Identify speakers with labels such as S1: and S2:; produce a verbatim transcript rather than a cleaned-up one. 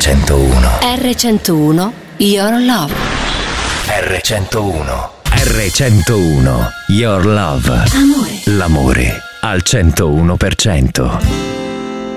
S1: centouno.
S2: erre centouno, Your Love.
S1: erre centouno. erre centouno, Your Love.
S2: Amore.
S1: L'amore al centouno per cento.